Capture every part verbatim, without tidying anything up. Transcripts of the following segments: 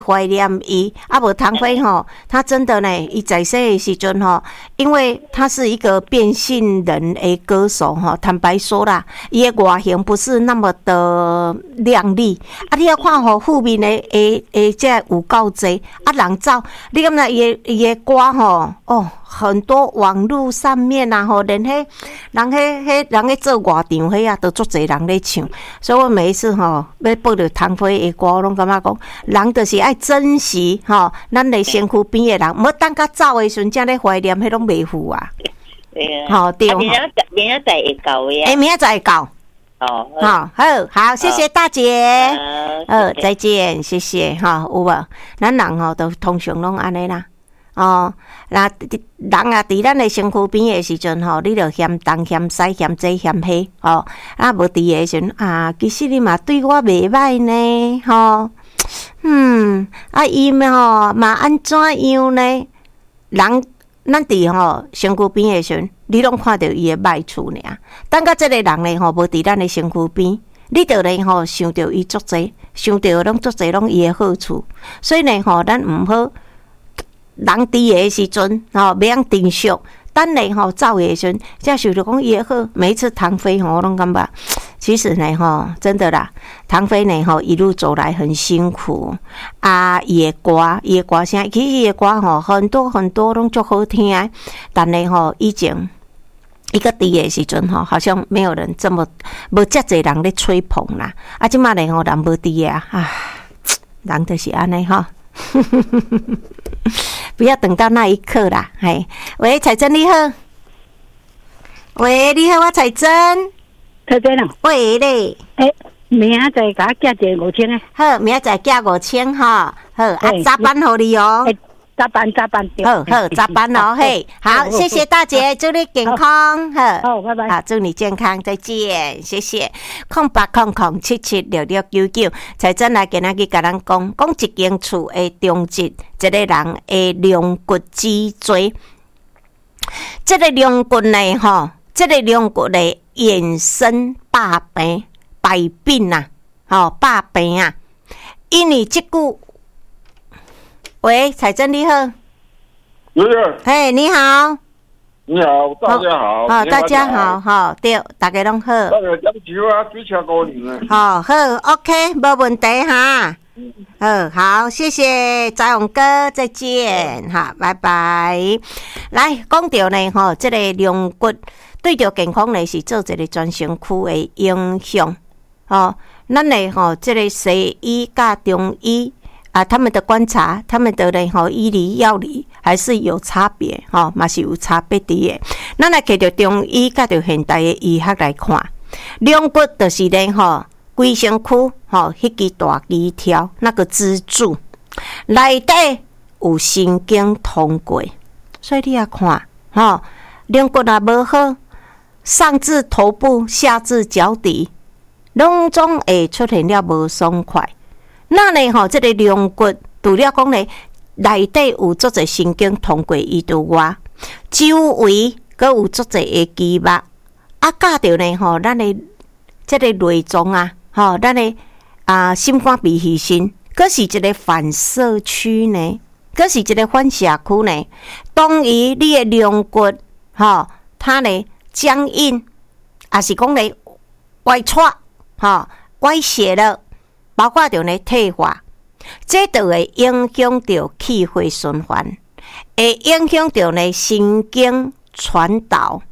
怀念伊，啊无唐飞吼，他真的呢，伊在世的时阵吼，因为他是一个变性人的歌手吼，坦白说啦，伊的外形不是那么的靓丽，啊，你要看吼后面的诶诶，这有够济，啊，人走，你感觉伊的伊的歌吼，哦，很多网络上面啊吼，连迄人迄迄人咧做外场迄啊，都足济人咧唱，所以我每一次吼要播着唐飞的歌，我拢感觉讲，人就是爱珍惜吼，咱的身躯边的人，莫等甲走的时阵，才咧怀念，迄拢袂赴啊。 对啊，好对。 明仔明仔载会到呀。 哎，明仔载会到。 哦， 好，好，好，谢谢大姐。呃，再见，谢谢哈，有无？咱人吼都通常拢安尼啦。哦，那人啊，伫咱的身躯边的时阵吼，你着嫌东嫌西嫌这嫌迄，吼，啊无伫的时阵啊，其实你嘛对我袂歹呢，吼，嗯，啊伊吼嘛安怎样呢？人咱伫吼身躯边的时阵，你拢看到伊的歹处尔。等到这个人咧吼，无伫咱的身躯边，你着咧吼想到伊足济，想到拢足济拢伊的好处，所以呢吼，咱毋好。人伫的时阵，吼袂晓珍惜。等咧吼走的时阵，才想着讲伊的好。每一次唐飞吼，我拢感觉，其实呢吼，真的啦，唐飞呢吼一路走来很辛苦啊。伊的歌，伊的歌声，其实伊的歌吼很多很多拢足好听的，但呢吼以前伊个伫的时阵吼，好像没有人这么无遮济人咧吹捧啦。啊，即马呢吼人无伫啊，啊，人就是安尼吼。不要等到那一刻啦！嘿，喂，彩珍你好，喂，你好，我彩珍， 彩珍啊， 喂咧， 诶，明仔载甲我寄一个五千诶， 好，明仔载寄五千吼，好，啊，早班互你哦， 早班早班， 好好早班哦，嘿，好，谢谢大姐，祝你健康，好， 好，拜拜， 好，祝你健康，再见，谢谢，空八空空七七六六九九，彩珍来今仔日甲咱讲，讲一间厝的中值，一个人的龙骨脊椎，这个龙骨呢，吼，这个龙骨的衍生百病百病啊，吼，百病啊，因为这句。喂，彩珍你好， 爷爷， 嘿，你好， 你好，大家好， 好，大家好，好，对，大家拢好， 那个讲酒啊，追车姑娘啊， 好，好 ，OK， 没问题哈，好，好，谢谢翟勇哥，再见，哈，拜拜。来，讲到呢，吼，这个龙骨对着健康呢是做一个全身躯的影响，哦，咱呢，吼，这个西医甲中医。啊，他们的观察，他们的呢吼医理药理还是有差别，吼嘛是有差别的。咱来摕着中医甲着现代的医学来看，龙骨就是呢吼规身躯吼迄支大肌条那个支柱，内底有神经通过，所以你要看吼龙骨若无好，上至头部，下至脚底，拢总会出现了无爽快。那呢吼，这个龙骨除了讲呢，内底有足侪神经通过伊之外，周围阁有足侪的肌肉，啊，加着呢吼，咱的这个内脏啊，吼，咱的啊心肝脾肺肾，阁是一个反射区呢，阁是一个反射区呢。当于你的龙骨吼，它呢僵硬，也是讲呢歪错，吼歪斜了。包括着呢退化，这就会影响着气血循环，会影响着呢神经传导。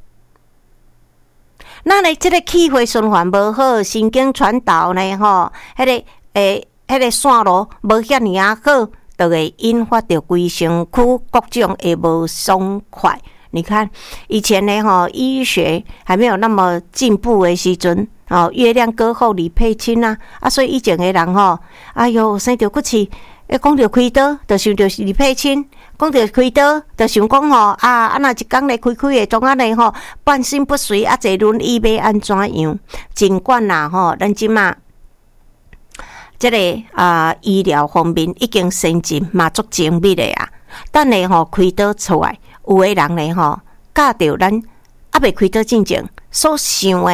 那呢，这个气血循环无好，神经传导呢，吼，迄个诶，迄个线路无遐尼啊好，就会引发着规身躯各种的无爽快。你看以前呢，吼，医学还没有那么进步的时阵。哦，月亮歌后李佩卿啊，啊，所以以前的人吼，哎哟，生着骨刺，一讲着开刀，就想着李佩卿；讲着开刀，就想讲吼，啊，啊，那一工咧开开的，总啊咧吼，半身不遂，啊，坐轮椅要安怎样？尽管啦吼，咱即马这个啊、呃、医疗方面已经先进，嘛足精密的啊，但咧吼开刀出来，有的人咧吼，教着咱啊未开刀之前所想的。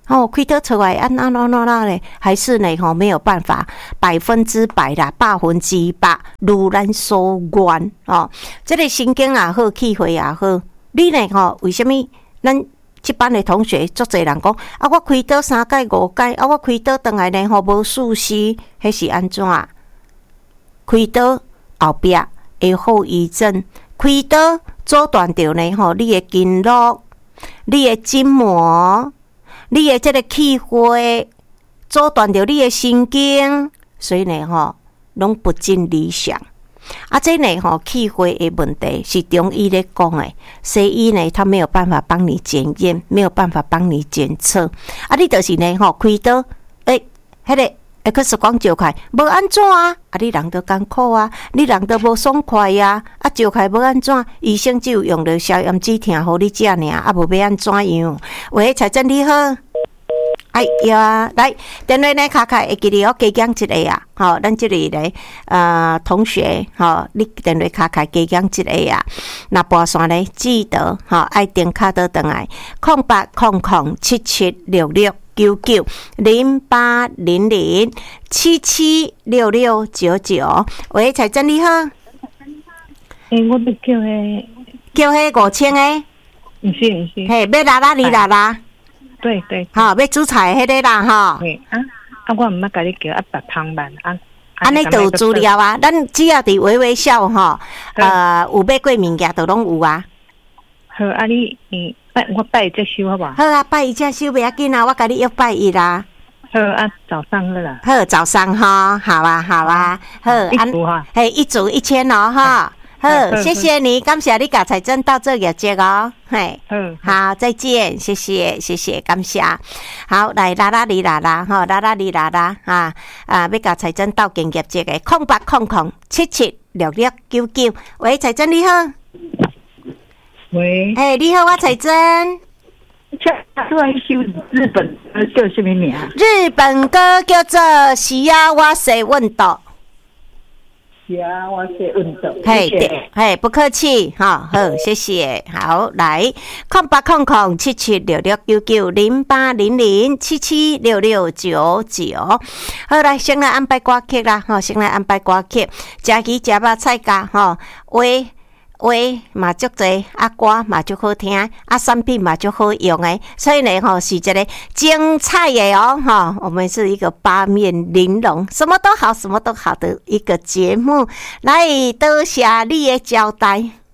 哦，开刀出来啊那那那那嘞，还是呢吼、哦、没有办法百分之百啦，百分之百如咱所愿哦。这个神经也好，气血也好，你呢吼、哦、为什么咱？这班的同学，足侪人讲啊，我开刀三届五届，啊，我开刀倒来呢，吼无舒适，迄是安怎？开刀后壁会后遗症，开刀阻断着呢，吼，你的经络、你的筋膜、你的这个气血，阻断着你的神经，所以呢，吼，拢不尽理想。啊，这呢吼气血的问题是中医咧讲的，西医呢他没有办法帮你检验，没有办法帮你检测。啊，你就是呢吼开刀，诶、欸，迄、那个 X 光照开无安怎啊？啊，你人都艰苦啊，你人都无爽快啊，啊照开无安怎？医生只有用着消炎止痛互你食尔，啊无要安怎样？喂，财政你好。哎呀，来电话呢，卡卡会记哩哦，加讲一个啊，好，咱这里咧呃同学，好，你电话卡卡加讲一个啊，那拨线咧记得，好，爱电卡倒转来，空八空空七七六六九九零八零零七七六六九九，喂，财政你好， 诶、欸，我要叫迄， 叫迄五千个， 毋是毋是， 嘿，要拉拉你拉拉。 对对， 好、哦，要煮菜迄个啦，吼。 对啊啊，我毋捌甲你叫啊白汤饭啊。 安尼就有资料啊，咱只要伫微微笑吼，呃，有买过物件都拢有啊。 好啊，你嗯拜我拜这收好不好？ 好啊，拜一只收不要紧啊，我甲你约拜一啦。 好啊，早上好啦。 好，早上哈，好啊，好啊，好， 一组哈， 嘿，一组一千哦，哈。好，谢谢你，感谢你甲财政到这业绩哦，嘿，好，再见，谢谢，谢谢，感谢。好，来拉拉里拉拉，吼，拉拉里拉拉，啊啊，要甲财政到建业绩的，空八空空七七六六九九，喂，财政你好， 喂， 哎，你好，我财政。 这突然修日本歌叫什么名？ 日本歌叫做《西亚瓦塞问道》。 呀，我是运动。 嘿，对，嘿，不客气，哈，好，谢谢，好，来，空八空空七七六六九九零八零零七七六六九九，好，来，先来安排歌曲啦，吼，先来安排歌曲，食鸡食肉菜价，吼，喂。话嘛足侪，啊歌嘛足好听，啊产品嘛足好用诶，所以呢吼是一个精彩的哦哈，我们是一个八面玲珑，什么都好，什么都好的一个节目，来多谢你的交代。